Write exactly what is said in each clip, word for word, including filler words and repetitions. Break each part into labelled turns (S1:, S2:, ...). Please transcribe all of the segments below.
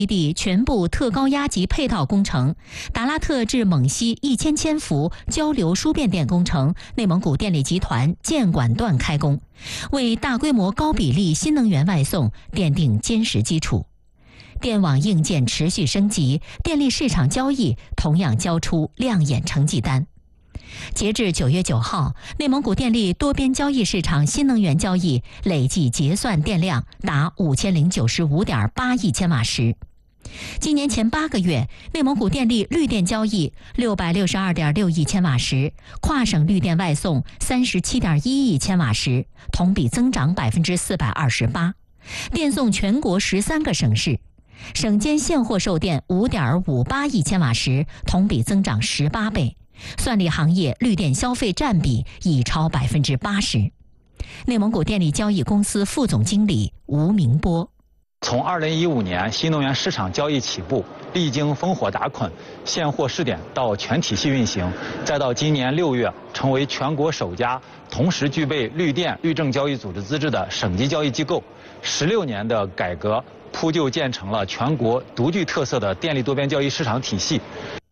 S1: 基地全部特高压级配套工程、达拉特至蒙西一千千伏交流输变电工程，内蒙古电力集团建管段开工，为大规模高比例新能源外送奠定坚实基础。电网硬件持续升级，电力市场交易同样交出亮眼成绩单。截至九月九号，内蒙古电力多边交易市场新能源交易累计结算电量达五千零九十五点八亿千瓦时。今年前八个月，内蒙古电力绿电交易六百六十二点六亿千瓦时，跨省绿电外送三十七点一亿千瓦时，同比增长百分之四百二十八，电送全国十三个省市。省间现货售电五点五八亿千瓦时，同比增长十八倍，算力行业绿电消费占比已超百分之八十。内蒙古电力交易公司副总经理吴明波。
S2: 从二零一五年新能源市场交易起步，历经烽火打捆、现货试点到全体系运行，再到今年六月成为全国首家同时具备绿电绿证交易组织资质的省级交易机构。十六年的改革铺就建成了全国独具特色的电力多边交易市场体系。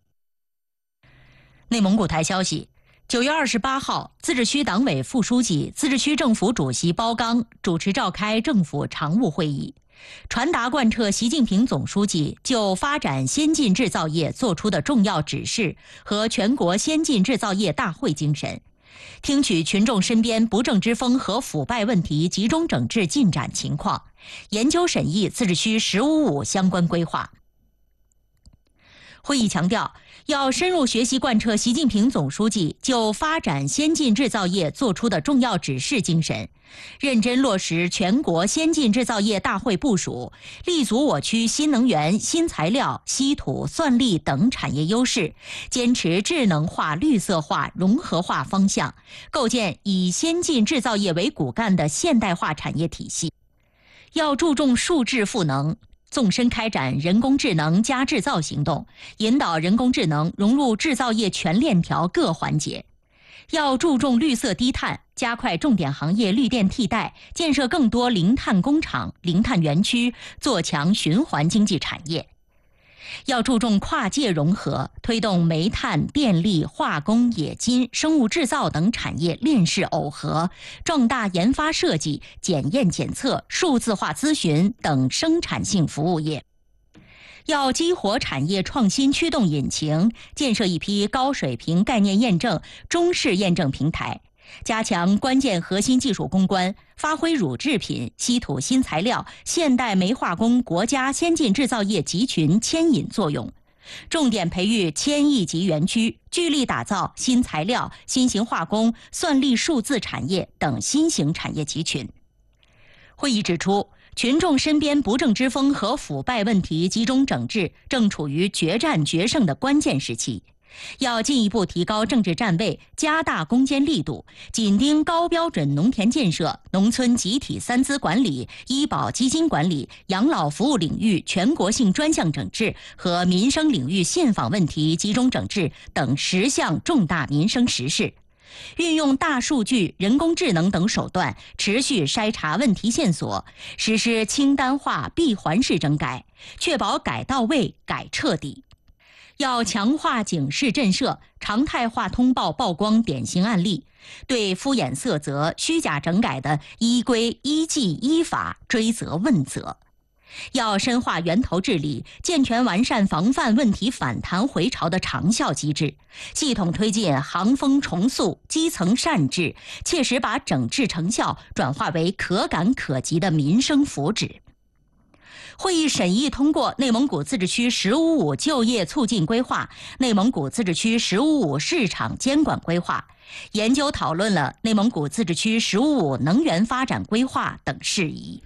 S3: 内蒙古台消息，九月二十八号，自治区党委副书记、自治区政府主席包刚主持召开政府常务会议，传达贯彻习近平总书记就发展先进制造业作出的重要指示和全国先进制造业大会精神，听取群众身边不正之风和腐败问题集中整治进展情况，研究审议自治区“十五五”相关规划。会议强调，要深入学习贯彻习近平总书记就发展先进制造业作出的重要指示精神，认真落实全国先进制造业大会部署，立足我区新能源、新材料、稀土、算力等产业优势，坚持智能化、绿色化、融合化方向，构建以先进制造业为骨干的现代化产业体系。要注重数质赋能，纵深开展人工智能加制造行动，引导人工智能融入制造业全链条各环节。要注重绿色低碳，加快重点行业绿电替代，建设更多零碳工厂、零碳园区，做强循环经济产业。要注重跨界融合，推动煤炭、电力、化工、冶金、生物制造等产业链式耦合，壮大研发设计、检验检测、数字化咨询等生产性服务业。要激活产业创新驱动引擎，建设一批高水平概念验证、中式验证平台，加强关键核心技术攻关，发挥乳制品、稀土新材料、现代煤化工国家先进制造业集群牵引作用，重点培育千亿级园区，聚力打造新材料、新型化工、算力数字产业等新型产业集群。会议指出，群众身边不正之风和腐败问题集中整治正处于决战决胜的关键时期，要进一步提高政治站位，加大攻坚力度，紧盯高标准农田建设、农村集体三资管理、医保基金管理、养老服务领域全国性专项整治和民生领域信访问题集中整治等十项重大民生实事。运用大数据、人工智能等手段，持续筛查问题线索，实施清单化闭环式整改，确保改到位、改彻底。要强化警示震慑，常态化通报曝光典型案例，对敷衍塞责、虚假整改的依规依纪依法追责问责。要深化源头治理，健全完善防范问题反弹回潮的长效机制，系统推进行风重塑、基层善治，切实把整治成效转化为可感可及的民生福祉。会议审议通过内蒙古自治区“十五五”就业促进规划、内蒙古自治区“十五五”市场监管规划，研究讨论了内蒙古自治区“十五五”能源发展规划等事宜。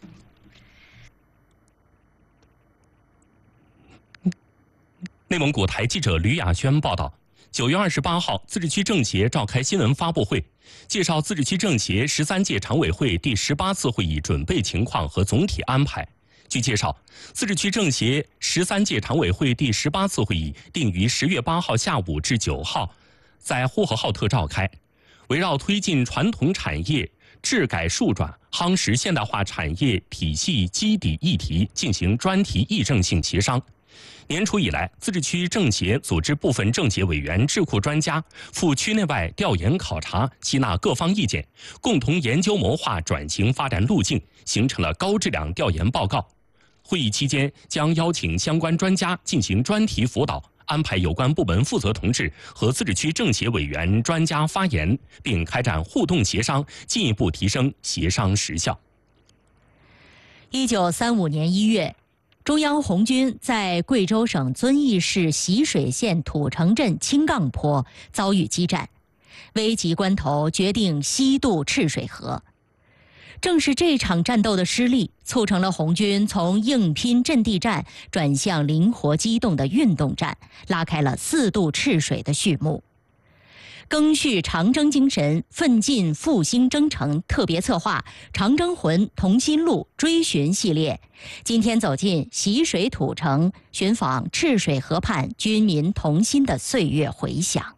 S4: 内蒙古台记者吕亚轩报道，九月二十八号，自治区政协召开新闻发布会，介绍自治区政协十三届常委会第十八次会议准备情况和总体安排。据介绍，自治区政协十三届常委会第十八次会议定于十月八号下午至九号在呼和浩特召开，围绕推进传统产业治改树转、夯实现代化产业体系基底议题进行专题议政性协商。年初以来，自治区政协组织部分政协委员、智库专家赴区内外调研考察，吸纳各方意见，共同研究谋划转型发展路径，形成了高质量调研报告。会议期间，将邀请相关专家进行专题辅导，安排有关部门负责同志和自治区政协委员、专家发言，并开展互动协商，进一步提升协商实效。
S3: 一九三五年一月，中央红军在贵州省遵义市习水县土城镇青杠坡遭遇激战，危急关头决定西渡赤水河。正是这场战斗的失利，促成了红军从硬拼阵地战转向灵活机动的运动战，拉开了四渡赤水的序幕。赓续长征精神，奋进复兴征程特别策划《长征魂同心路》追寻系列，今天走进习水土城，寻访赤水河畔军民同心的岁月回响。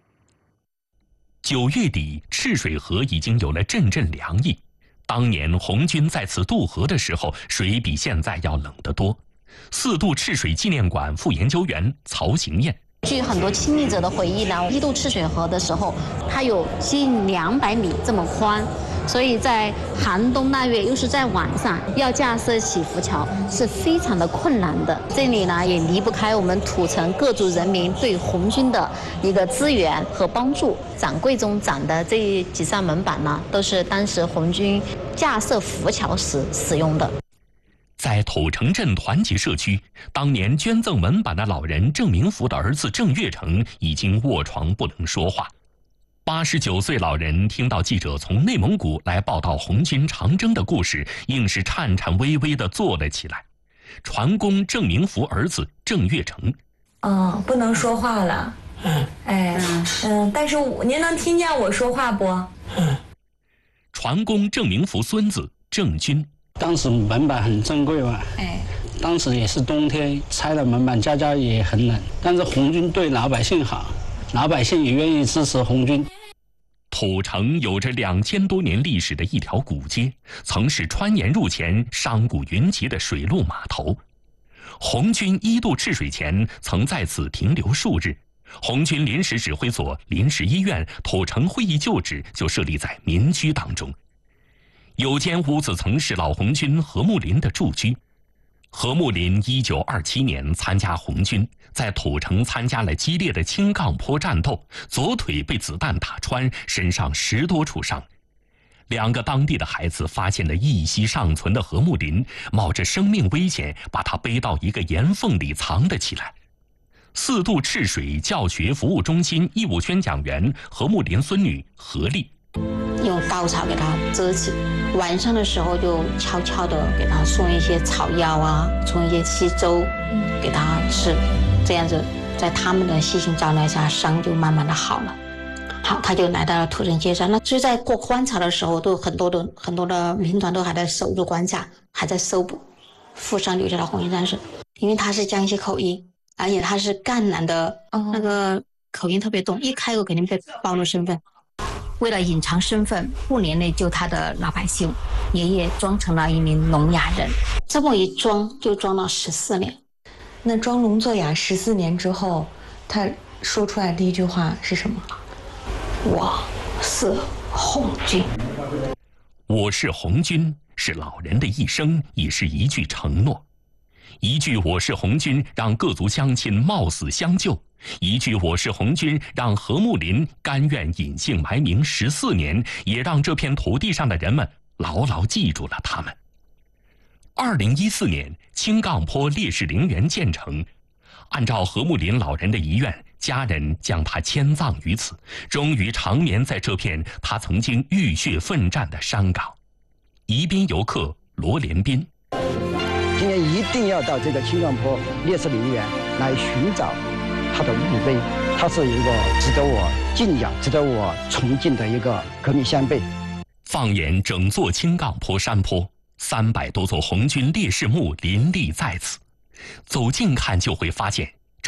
S4: 九月底，赤水河已经有了阵阵凉意。当年红军在此渡河的时候，水比现在要冷得多。四渡赤水纪念馆副研究员曹行燕。
S5: 据很多亲历者的回忆呢，一渡赤水河的时候，它有近两百米这么宽，所以在寒冬腊月，又是在晚上，要架设起浮桥是非常的困难的。这里呢，也离不开我们土城各族人民对红军的一个支援和帮助。展柜中展的这几扇门板呢，都是当时红军架设浮桥时使用的。
S4: 在土城镇团结社区，当年捐赠门板的老人郑明福的儿子郑月成已经卧床不能说话。八十九岁老人听到记者从内蒙古来报道红军长征的故事，硬是颤颤巍巍地坐了起来。船工郑明福儿子郑月成，
S6: 哦，不能说话了。嗯，哎，嗯，但是您能听见我说话不？
S4: 嗯。船工郑明福孙子郑军。
S7: 当时门板很珍贵嘛，哎，当时也是冬天，拆了门板，家家也很冷。但是红军对老百姓好，老百姓也愿意支持红军。
S4: 土城有着两千多年历史的一条古街，曾是穿盐入黔、商贾云集的水陆码头。红军一渡赤水前，曾在此停留数日。红军临时指挥所、临时医院、土城会议旧址就设立在民居当中。有间屋子曾是老红军何木林的住居。何木林一九二七年参加红军，在土城参加了激烈的青杠坡战斗，左腿被子弹打穿，身上十多处伤。两个当地的孩子发现了一息尚存的何木林，冒着生命危险把他背到一个岩缝里藏了起来。四渡赤水教学服务中心义务宣讲员何木林孙女何丽，
S5: 用稻草给它遮起，晚上的时候就悄悄地给它送一些草药啊，送一些稀粥给它吃，这样子在他们的细心照料下，伤就慢慢的好了。好，他就来到了土城街上。那就在过关卡的时候，都很多的很多的民团都还在守住关卡，还在搜捕负伤留下的红衣战士，因为他是江西口音，而且他是赣南的，那个口音特别重，一开口肯定被暴露身份。为了隐藏身份，不连累救他的老百姓，爷爷装成了一名聋哑人，这么一装就装了十四年。
S6: 那装聋作哑十四年之后，他说出来第一句话是什么？
S5: 我是红军。
S4: 我是红军是老人的一生，也是一句承诺。一句我是红军让各族乡亲冒死相救，一句我是红军让何木林甘愿隐姓埋名十四年，也让这片土地上的人们牢牢记住了他们。二零一四年，青杠坡烈士陵园建成，按照何木林老人的遗愿，家人将他迁葬于此，终于长眠在这片他曾经浴血奋战的山岗。宜宾游客罗连斌，
S8: 今年一定要到这个青杠坡烈士陵园来寻找他的墓碑，他是一个值得我敬仰、值得我崇敬的一个革命先辈。
S4: 放眼整座青杠坡山坡，三百多座红军烈士墓林立在此，走近看就会发现，这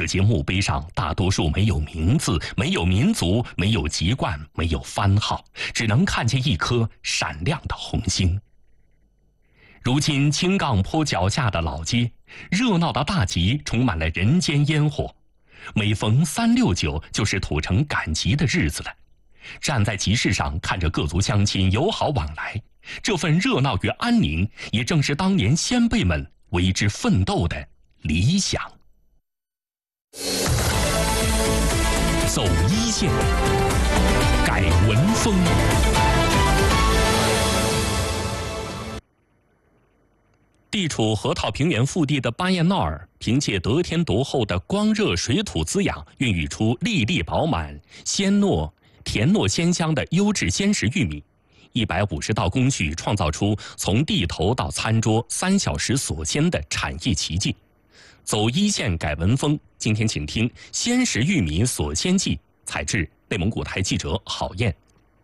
S4: 这些墓碑上大多数没有名字，没有民族，没有籍贯，没有番号，只能看见一颗闪亮的红星。如今青杠坡脚下的老街，热闹的大集充满了人间烟火。每逢三六九，就是土城赶集的日子了。站在集市上，看着各族乡亲友好往来，这份热闹与安宁，也正是当年先辈们为之奋斗的理想。走一线，改文风。地处河套平原腹地的巴彦淖尔，凭借得天独厚的光热水土滋养，孕育出粒粒饱满、鲜糯、甜糯鲜香的优质鲜食玉米。一百五十道工序创造出从地头到餐桌三小时锁鲜的产业奇迹。走一线改文风，今天请听鲜食玉米锁鲜记，采制内蒙古台记者郝燕。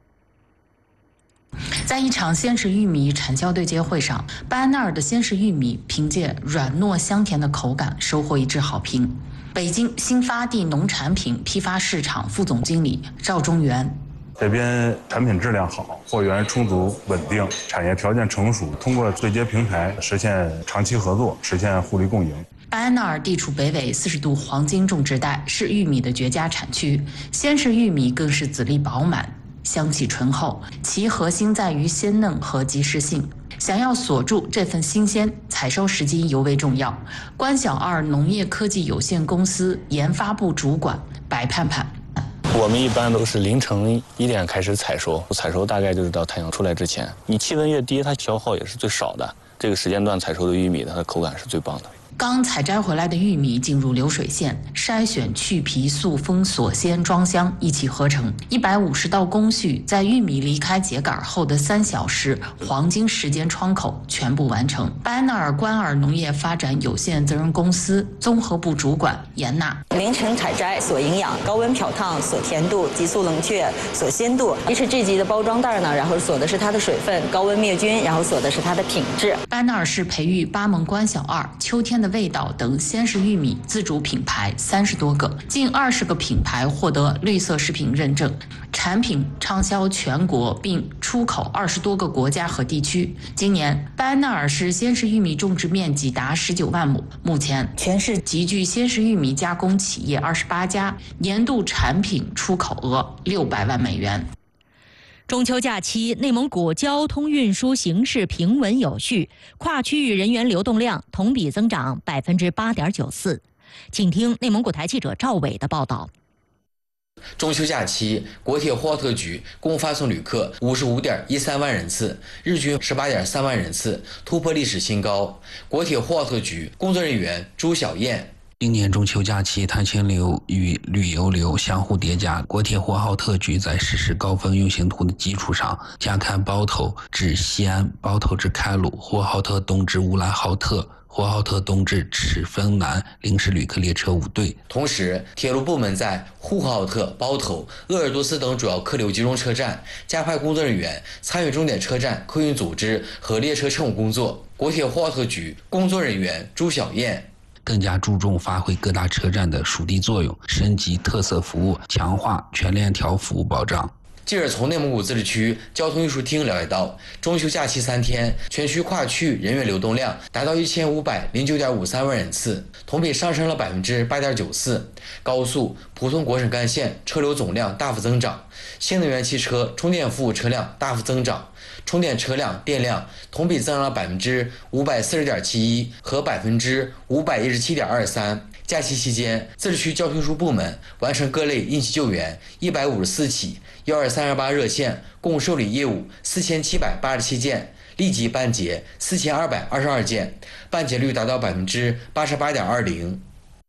S9: 在一场鲜食玉米产销对接会上，巴彦淖尔的鲜食玉米凭借软糯香甜的口感收获一致好评。北京新发地农产品批发市场副总经理赵中原。
S10: 这边产品质量好，货源充足稳定，产业条件成熟，通过对接平台实现长期合作，实现互利共赢。
S9: 巴彦淖尔地处北纬四十度黄金种植带，是玉米的绝佳产区。鲜食玉米更是籽粒饱满，香气醇厚，其核心在于鲜嫩和及时性。想要锁住这份新鲜，采收时机尤为重要。关小二农业科技有限公司研发部主管白盼盼。
S11: 我们一般都是凌晨一点开始采收，采收大概就是到太阳出来之前。你气温越低，它消耗也是最少的。这个时间段采收的玉米，它的口感是最棒的。
S9: 刚采摘回来的玉米进入流水线，筛选、去皮、塑封、锁鲜、装箱，一气呵成。一百五十道工序在玉米离开秸秆后的三小时黄金时间窗口全部完成。巴彦淖尔关尔农业发展有限责任公司综合部主管严娜：
S12: 凌晨采摘锁营养，高温漂烫锁甜度，急速冷却锁鲜度。一是这级的包装袋呢，然后锁的是它的水分，高温灭菌，然后锁的是它的品质。
S9: 巴彦淖尔市培育巴蒙关小二、秋天的味道等鲜食玉米自主品牌三十多个，近二十个品牌获得绿色食品认证，产品畅销全国，并出口二十多个国家和地区。今年，巴彦淖尔市鲜食玉米种植面积达十九万亩，目前全市集聚鲜食玉米加工企业二十八家，年度产品出口额六百万美元。
S3: 中秋假期，内蒙古交通运输形势平稳有序，跨区域人员流动量同比增长百分之八点九四。请听内蒙古台记者赵伟的报道。
S13: 中秋假期，国铁呼和浩特局共发送旅客五十五点一三万人次，日均十八点三万人次，突破历史新高。国铁呼和浩特局工作人员朱小燕。
S14: 今年中秋假期，探亲流与旅游流相互叠加。国铁呼和浩特局在实施高峰运行图的基础上，加开包头至西安、包头至开鲁、呼和浩特东至乌兰浩特、呼和浩特东至赤峰南临时旅客列车五对。
S13: 同时，铁路部门在呼和浩特、包头、鄂尔多斯等主要客流集中车站加派工作人员参与终点车站客运组织和列车乘务工作。国铁呼和浩特局工作人员朱小燕。
S14: 更加注重发挥各大车站的属地作用，升级特色服务，强化全链条服务保障。
S13: 记者从内蒙古自治区交通运输厅了解到，中秋假期三天，全区跨区人员流动量达到一千五百零九点五三万人次，同比上升了百分之八点九四。高速、普通国省干线车流总量大幅增长，新能源汽车充电服务车辆大幅增长，充电车辆电量同比增长了百分之五百四十点七一和百分之五百一十七点二三。假期期间，自治区交通运输部门完成各类应急救援一百五十四起，幺二三二八热线共受理业务四千七百八十七件，立即办结四千二百二十二件，办结率达到百分之八十八点二零。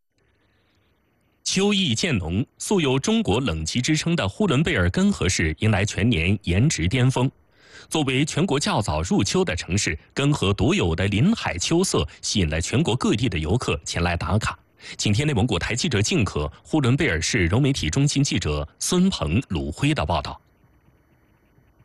S4: 秋意渐浓，素有中国冷极之称的呼伦贝尔根河市迎来全年颜值巅峰。作为全国较早入秋的城市，根河独有的林海秋色吸引了全国各地的游客前来打卡。请听内蒙古台记者静可、呼伦贝尔市融媒体中心记者孙鹏、鲁辉的报道。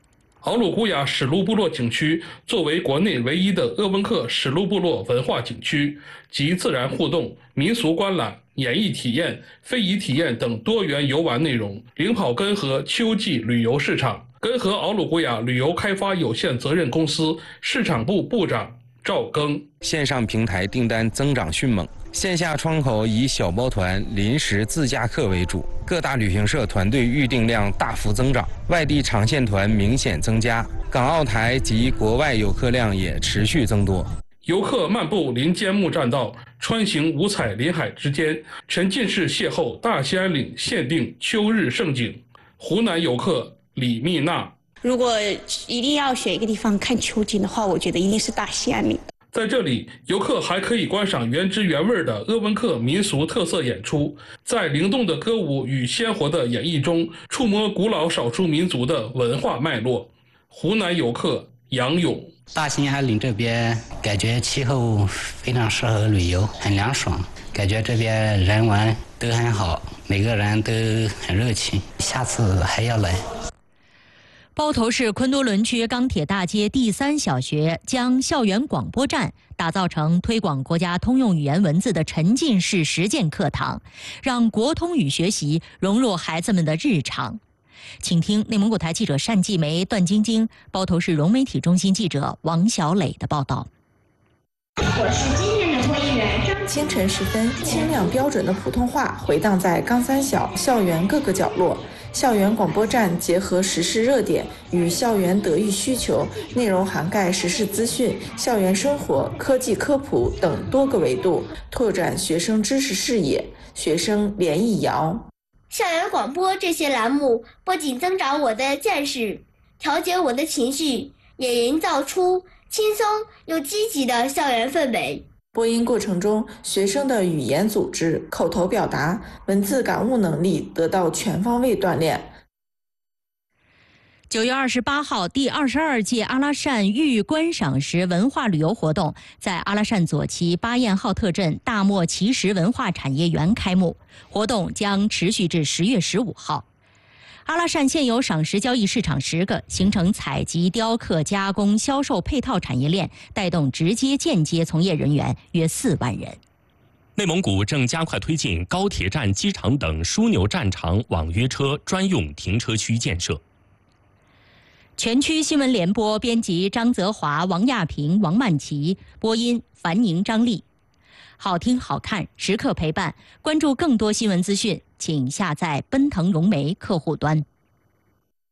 S15: 奥鲁古雅史鲁部落景区作为国内唯一的鄂温克史鲁部落文化景区，集自然互动、民俗观览、演艺体验、非遗体验等多元游玩内容，领跑根河秋季旅游市场。根河奥鲁古雅旅游开发有限责任公司市场部部长赵庚：
S16: 线上平台订单增长迅猛，线下窗口以小包团、临时自驾客为主，各大旅行社团队预订量大幅增长，外地长线团明显增加，港澳台及国外游客量也持续增多。
S15: 游客漫步林间木栈道，穿行五彩林海之间，沉浸式邂逅大兴安岭限定秋日盛景。湖南游客李蜜娜：
S17: 如果一定要选一个地方看秋景的话，我觉得一定是大兴安岭。
S15: 在这里，游客还可以观赏原汁原味的鄂温克民俗特色演出，在灵动的歌舞与鲜活的演绎中，触摸古老少数民族的文化脉络。湖南游客杨勇：
S7: 大兴安岭这边感觉气候非常适合旅游，很凉爽，感觉这边人文都很好，每个人都很热情，下次还要来。
S3: 包头市昆都仑区钢铁大街第三小学将校园广播站打造成推广国家通用语言文字的沉浸式实践课堂，让国通语学习融入孩子们的日常。请听内蒙古台记者单继梅、段晶晶，包头市融媒体中心记者王小磊的报道。
S18: 我是今天的播音员张。清晨时分，清亮标准的普通话回荡在钢三小校园各个角落。校园广播站结合时事热点与校园德育需求，内容涵盖时事资讯、校园生活、科技科普等多个维度，拓展学生知识视野。学生连艺瑶：
S19: 校园广播这些栏目不仅增长我的见识，调节我的情绪，也营造出轻松又积极的校园氛围。
S18: 播音过程中，学生的语言组织、口头表达、文字感悟能力得到全方位锻炼。
S3: 九月二十八号，第二十二届阿拉善玉观赏石文化旅游活动在阿拉善左旗巴彦浩特镇大漠奇石文化产业园开幕，活动将持续至十月十五号。阿拉善现有赏石交易市场十个，形成采集、雕刻、加工、销售配套产业链，带动直接、间接从业人员约四万人。
S4: 内蒙古正加快推进高铁站、机场等枢纽站场网约车专用停车区建设。
S3: 全区新闻联播编辑张泽华、王亚平、王曼琪，播音樊宁、张丽。好听好看，时刻陪伴。关注更多新闻资讯，请下载奔腾融媒客户端。